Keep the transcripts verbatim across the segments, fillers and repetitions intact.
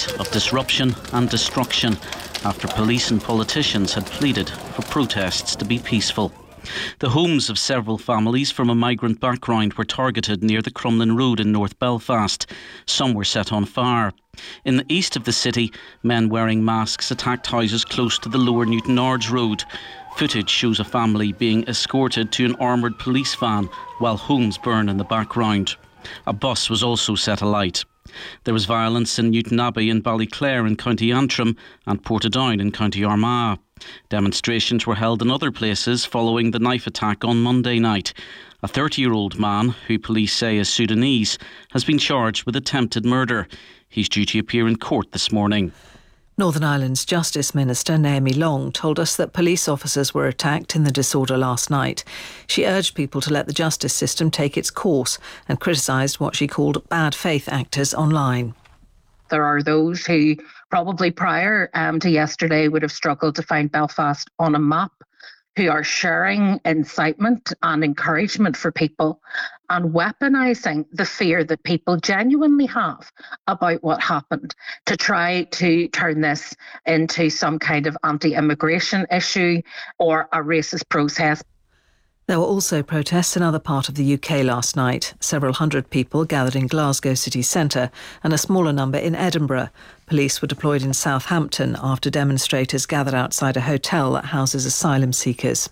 night of disruption and destruction after police and politicians had pleaded for protests to be peaceful. The homes of several families from a migrant background were targeted near the Crumlin Road in North Belfast. Some were set on fire. In the east of the city, men wearing masks attacked houses close to the Lower Newton Ards Road. Footage shows a family being escorted to an armoured police van while homes burn in the background. A bus was also set alight. There was violence in Newtonabbey and Ballyclare in County Antrim and Portadown in County Armagh. Demonstrations were held in other places following the knife attack on Monday night. A thirty-year-old man, who police say is Sudanese, has been charged with attempted murder. He's due to appear in court this morning. Northern Ireland's Justice Minister Naomi Long told us that police officers were attacked in the disorder last night. She urged people to let the justice system take its course and criticised what she called bad faith actors online. There are those who probably prior um, to yesterday would have struggled to find Belfast on a map, who are sharing incitement and encouragement for people and weaponising the fear that people genuinely have about what happened to try to turn this into some kind of anti-immigration issue or a racist process. There were also protests in other parts of the U K last night. Several hundred people gathered in Glasgow city centre and a smaller number in Edinburgh. Police were deployed in Southampton after demonstrators gathered outside a hotel that houses asylum seekers.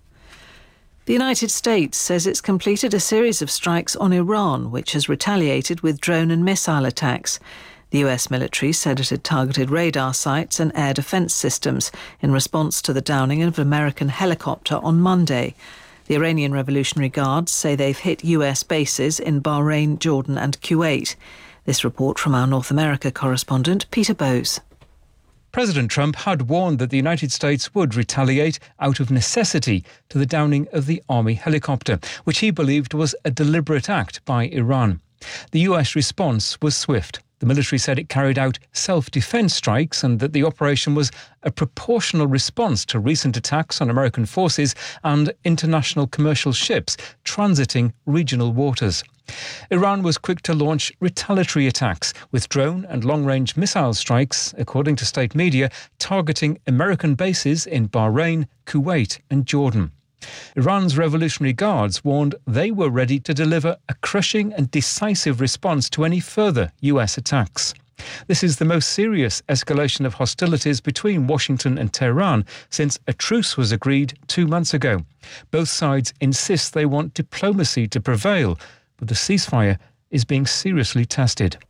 The United States says it's completed a series of strikes on Iran, which has retaliated with drone and missile attacks. The U S military said it had targeted radar sites and air defence systems in response to the downing of an American helicopter on Monday. The Iranian Revolutionary Guards say they've hit U S bases in Bahrain, Jordan and Kuwait. This report from our North America correspondent, Peter Bowes. President Trump had warned that the United States would retaliate out of necessity to the downing of the Army helicopter, which he believed was a deliberate act by Iran. The U S response was swift. The military said it carried out self-defence strikes and that the operation was a proportional response to recent attacks on American forces and international commercial ships transiting regional waters. Iran was quick to launch retaliatory attacks with drone and long-range missile strikes, according to state media, targeting American bases in Bahrain, Kuwait and Jordan. Iran's Revolutionary Guards warned they were ready to deliver a crushing and decisive response to any further U S attacks. This is the most serious escalation of hostilities between Washington and Tehran since a truce was agreed two months ago. Both sides insist they want diplomacy to prevail, but the ceasefire is being seriously tested.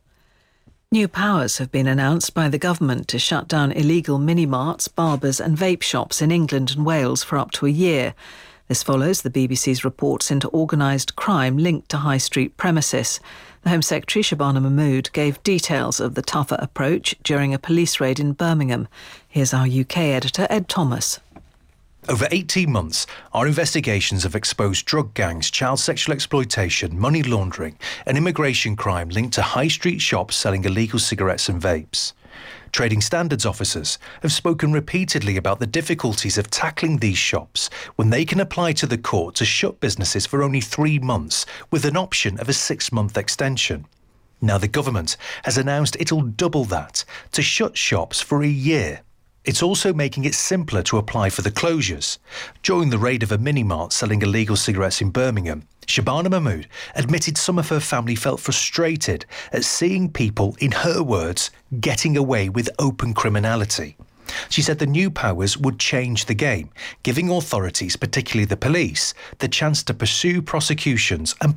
New powers have been announced by the government to shut down illegal mini-marts, barbers and vape shops in England and Wales for up to a year. This follows the B B C's reports into organised crime linked to high street premises. The Home Secretary, Shabana Mahmood, gave details of the tougher approach during a police raid in Birmingham. Here's our U K editor, Ed Thomas. Over eighteen months, our investigations have exposed drug gangs, child sexual exploitation, money laundering and immigration crime linked to high street shops selling illegal cigarettes and vapes. Trading standards officers have spoken repeatedly about the difficulties of tackling these shops when they can apply to the court to shut businesses for only three months with an option of a six-month extension. Now the government has announced it'll double that to shut shops for a year. It's also making it simpler to apply for the closures. During the raid of a mini-mart selling illegal cigarettes in Birmingham, Shabana Mahmood admitted some of her family felt frustrated at seeing people, in her words, getting away with open criminality. She said the new powers would change the game, giving authorities, particularly the police, the chance to pursue prosecutions and